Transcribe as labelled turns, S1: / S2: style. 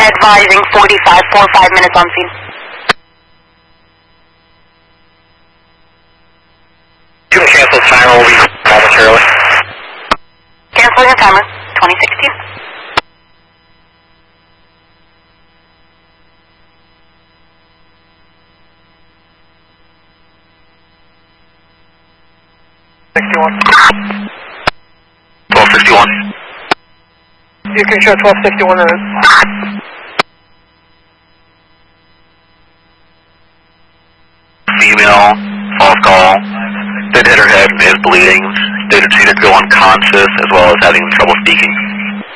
S1: Advising 45 minutes on scene.
S2: You can cancel the timer, we'll be momentarily.
S1: Canceling the timer, 2016.
S2: You can show 1261 in it. Female, false call. Did hit her head, is bleeding. Did see her go unconscious as well as having trouble speaking.